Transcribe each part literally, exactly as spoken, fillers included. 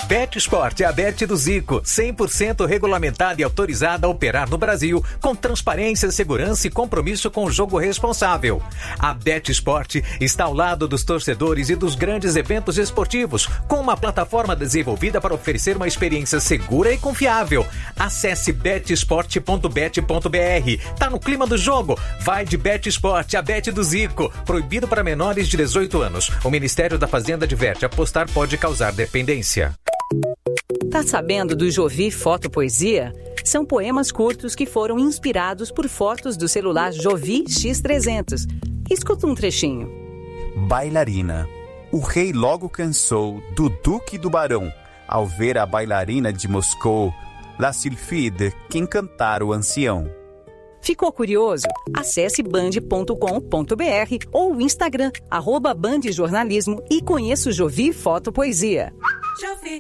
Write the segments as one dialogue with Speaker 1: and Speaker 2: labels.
Speaker 1: Bet Sport é a Bet do Zico, cem por cento regulamentada e autorizada a operar no Brasil, com transparência, segurança e compromisso com o jogo responsável. A Bet Sport está ao lado dos torcedores e dos grandes eventos esportivos, com uma plataforma desenvolvida para oferecer uma experiência segura e confiável. Acesse bet sport ponto bet ponto b r. Tá no clima do jogo? Vai de Bet Sport, a Bet do Zico. Proibido para menores de dezoito anos. O Ministério da Fazenda adverte: apostar pode causar dependência.
Speaker 2: Tá sabendo do Jovi Foto Poesia? São poemas curtos que foram inspirados por fotos do celular Jovi X trezentos. Escuta um trechinho.
Speaker 3: Bailarina. O rei logo cansou do Duque do Barão ao ver a bailarina de Moscou, La Sylphide, que encantar o ancião.
Speaker 2: Ficou curioso? Acesse band ponto com ponto b r ou o Instagram, arroba Band Jornalismo, e conheça o Jovi Foto Poesia. Jovi.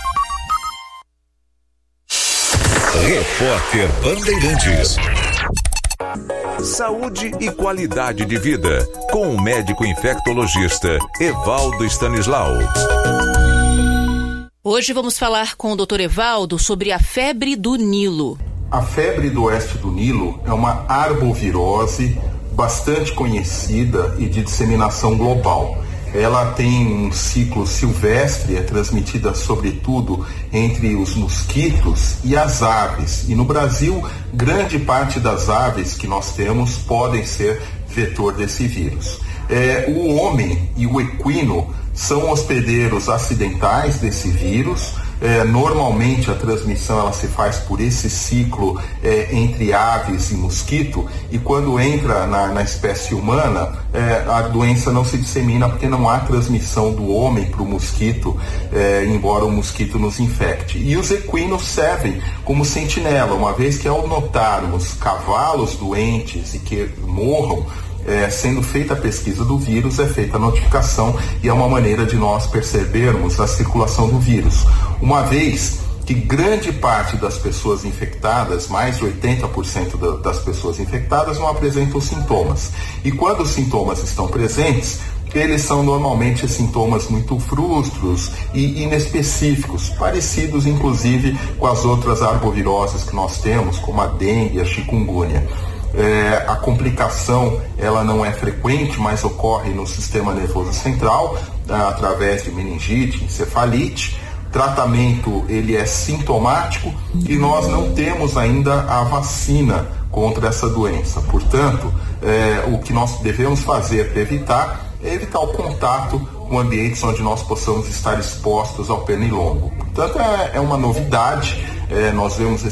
Speaker 4: Repórter Bandeirantes. Saúde e qualidade de vida, com o médico infectologista Evaldo Stanislau.
Speaker 5: Hoje vamos falar com o doutor Evaldo sobre a febre do Nilo.
Speaker 6: A febre do oeste do Nilo é uma arbovirose bastante conhecida e de disseminação global. Ela tem um ciclo silvestre, é transmitida sobretudo entre os mosquitos e as aves. E no Brasil, grande parte das aves que nós temos podem ser vetor desse vírus. É, o homem e o equino são hospedeiros acidentais desse vírus. É, normalmente a transmissão ela se faz por esse ciclo é, entre aves e mosquito, e quando entra na, na espécie humana, é, a doença não se dissemina porque não há transmissão do homem para o mosquito, é, embora o mosquito nos infecte. E os equinos servem como sentinela, uma vez que ao notarmos cavalos doentes e que morram, É, sendo feita a pesquisa do vírus, é feita a notificação, e é uma maneira de nós percebermos a circulação do vírus. Uma vez que grande parte das pessoas infectadas, mais de oitenta por cento da, das pessoas infectadas, não apresentam sintomas. E quando os sintomas estão presentes, eles são normalmente sintomas muito frustros e inespecíficos, parecidos inclusive com as outras arboviroses que nós temos, como a dengue e a chikungunya. É, a complicação ela não é frequente, mas ocorre no sistema nervoso central, ah, através de meningite, encefalite. O tratamento ele é sintomático e nós não temos ainda a vacina contra essa doença. Portanto, é, o que nós devemos fazer para evitar é evitar o contato com ambientes onde nós possamos estar expostos ao pernilongo. Portanto, é, é uma novidade. É, nós vemos